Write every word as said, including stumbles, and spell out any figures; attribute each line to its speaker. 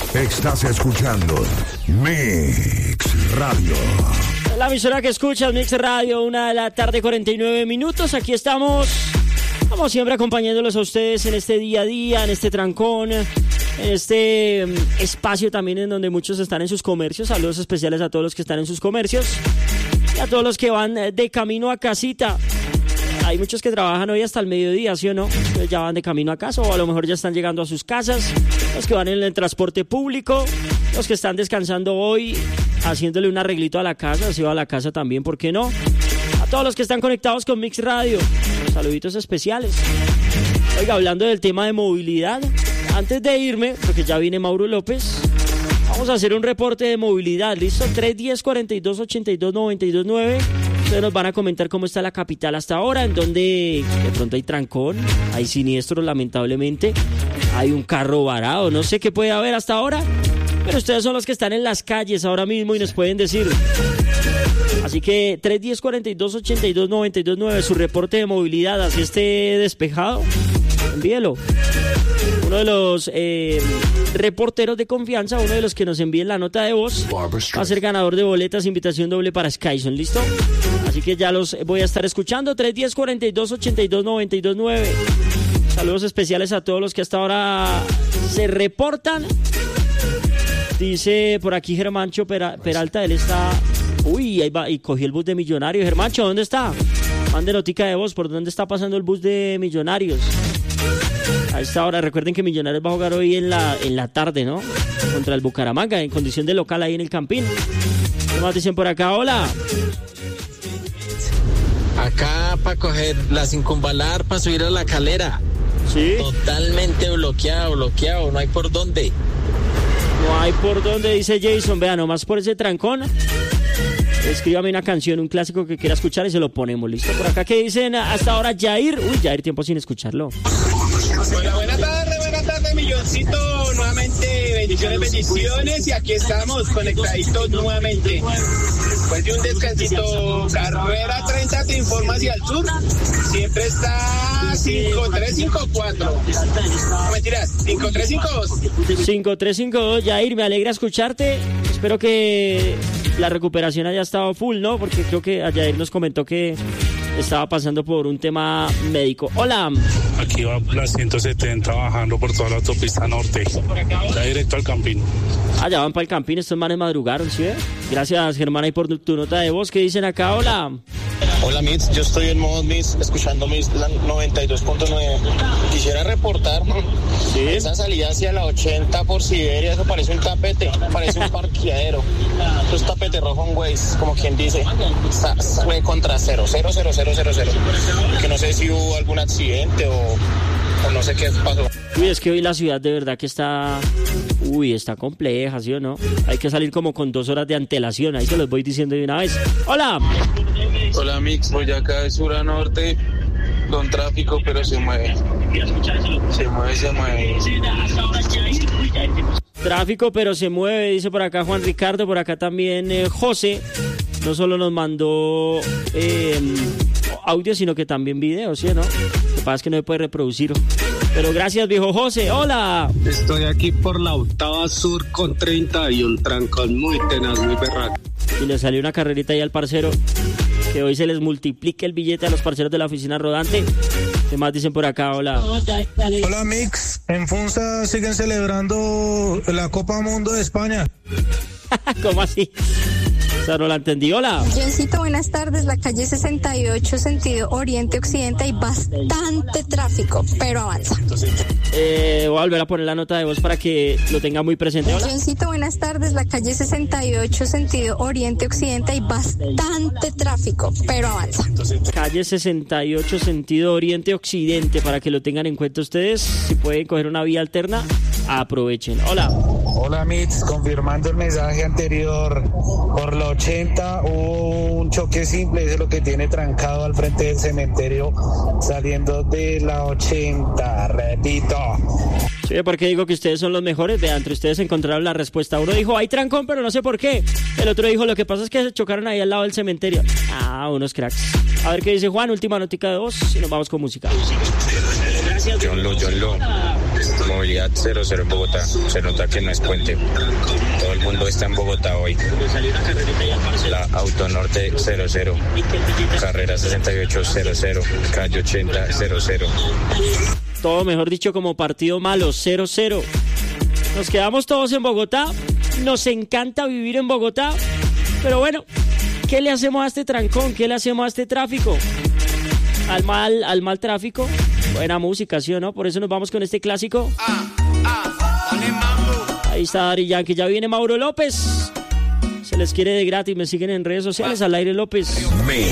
Speaker 1: Estás escuchando Mix Radio.
Speaker 2: La emisora que escuchas, Mix Radio, una de la tarde, cuarenta y nueve minutos. Aquí estamos, como siempre, acompañándolos a ustedes en este día a día, en este trancón, en este espacio también en donde muchos están en sus comercios. Saludos especiales a todos los que están en sus comercios y a todos los que van de camino a casita. Hay muchos que trabajan hoy hasta el mediodía, ¿sí o no? Entonces ya van de camino a casa o a lo mejor ya están llegando a sus casas. Los que van en el transporte público, los que están descansando hoy, haciéndole un arreglito a la casa, si va a la casa también, ¿por qué no? A todos los que están conectados con Mix Radio, saluditos especiales. Oiga, hablando del tema de movilidad, antes de irme, porque ya viene Mauro López, vamos a hacer un reporte de movilidad, ¿listo? tres uno cero, cuatro dos, ocho dos, nueve dos nueve. Ustedes nos van a comentar cómo está la capital hasta ahora, en donde de pronto hay trancón, hay siniestros lamentablemente, hay un carro varado, no sé qué puede haber hasta ahora, pero ustedes son los que están en las calles ahora mismo y nos pueden decir. Así que tres uno cero, cuatro dos, ocho dos, nueve dos nueve, su reporte de movilidad, así esté despejado, envíelo. Uno de los eh, reporteros de confianza, uno de los que nos envíen la nota de voz, va a ser ganador de boletas, invitación doble para Skyson, ¿listo? Así que ya los voy a estar escuchando, tres uno cero, cuatro dos, ocho dos, nueve dos nueve. Saludos especiales a todos los que hasta ahora se reportan. Dice por aquí Germancho Peralta, él está... Uy, ahí va, y cogió el bus de Millonarios. Germancho, ¿dónde está? Mande notica de voz, ¿por dónde está pasando el bus de Millonarios? A esta hora, recuerden que Millonarios va a jugar hoy en la, en la tarde, ¿no? Contra el Bucaramanga, en condición de local ahí en el Campín. ¿Qué más dicen por acá? Hola.
Speaker 3: Acá para coger la Circunvalar para subir a la Calera.
Speaker 2: Sí.
Speaker 3: Totalmente bloqueado, bloqueado, no hay por dónde.
Speaker 2: No hay por dónde, dice Jason. Vea, nomás por ese trancón. Escríbame una canción, un clásico que quiera escuchar y se lo ponemos, ¿listo? Por acá, ¿qué dicen hasta ahora? Jair. Uy, Jair, tiempo sin escucharlo.
Speaker 4: Bueno, buenas tardes, buenas tardes, Milloncito. Nuevamente, bendiciones, bendiciones. Y aquí estamos conectaditos nuevamente. Después de un descansito, carrera treinta te informa hacia el sur. Siempre está cinco tres cinco cuatro. No mentiras, cinco tres cinco dos.
Speaker 2: cinco tres cinco dos, Jair, me alegra escucharte. Espero que la recuperación haya estado full, ¿no? Porque creo que Jair nos comentó que estaba pasando por un tema médico. Hola.
Speaker 5: Aquí va la ciento setenta bajando por toda la autopista norte. Ya directo al Campín.
Speaker 2: Ah, ya van para el Campín, estos manes madrugaron, ¿sí? Gracias, Germán, ahí por tu nota de voz. ¿Qué dicen acá? Hola.
Speaker 6: Hola, Mix, yo estoy en modo Mix, escuchando Mix noventa y dos punto nueve. Quisiera reportar, ¿sí? Esa salida hacia la ochenta por Siberia, eso parece un tapete, parece un parqueadero. Eso es tapete rojo en Waze, como quien dice. Fue contra cero, cero, cero, cero, cero, cero. Que no sé si hubo algún accidente o, o no sé qué pasó.
Speaker 2: Uy, es que hoy la ciudad de verdad que está... Uy, está compleja, ¿sí o no? Hay que salir como con dos horas de antelación, ahí se los voy diciendo de una vez. ¡Hola!
Speaker 7: Hola, Mix, voy acá de sur a norte, con tráfico, pero se mueve. Se mueve, se mueve.
Speaker 2: Tráfico, pero se mueve, dice por acá Juan Ricardo, por acá también eh, José. No solo nos mandó eh, audio, sino que también video, ¿sí o no? Lo que pasa es que no se puede reproducir. Pero gracias, viejo José. ¡Hola!
Speaker 8: Estoy aquí por la octava sur con treinta y un trancón muy tenaz, muy berraco.
Speaker 2: Y le salió una carrerita ahí al parcero. Que hoy se les multiplique el billete a los parceros de la oficina rodante. ¿Qué más dicen por acá? Hola.
Speaker 9: Hola, Mix. En Funza siguen celebrando la Copa Mundo de España.
Speaker 2: ¿Cómo así? O sea, no la entendí. Hola.
Speaker 10: Johncito, buenas tardes. La calle sesenta y ocho, sentido oriente-occidente, hay bastante tráfico, pero avanza.
Speaker 2: Eh, voy a volver a poner la nota de voz para que lo tenga muy presente. Hola.
Speaker 10: Johncito, buenas tardes. La calle sesenta y ocho, sentido oriente-occidente, hay bastante tráfico, pero avanza.
Speaker 2: Calle sesenta y ocho, sentido oriente-occidente, para que lo tengan en cuenta ustedes. Si pueden coger una vía alterna, aprovechen. Hola.
Speaker 9: Hola, Mix, confirmando el mensaje anterior. Por la ochenta hubo un choque simple, eso es lo que tiene trancado al frente del cementerio saliendo de la ochenta, repito.
Speaker 2: Sí, porque digo que ustedes son los mejores. Vean, entre ustedes encontraron la respuesta. Uno dijo, hay trancón, pero no sé por qué. El otro dijo, lo que pasa es que se chocaron ahí al lado del cementerio. Ah, unos cracks. A ver qué dice Juan, última notica de voz y nos vamos con música.
Speaker 11: John Lo, John Lo. movilidad cero cero en Bogotá. Se nota que no es puente. Todo el mundo está en Bogotá hoy. La Autonorte cero cero. Carrera sesenta y ocho cero cero. Calle ochenta cero cero.
Speaker 2: Todo, mejor dicho, como partido malo, cero cero. Nos quedamos todos en Bogotá. Nos encanta vivir en Bogotá. Pero bueno, ¿qué le hacemos a este trancón? ¿Qué le hacemos a este tráfico? Al mal, al mal tráfico. Buena música, ¿sí o no? Por eso nos vamos con este clásico. Ahí está Daddy Yankee. Ya viene Mauro López. Se les quiere de gratis. Me siguen en redes sociales. Al Aire López.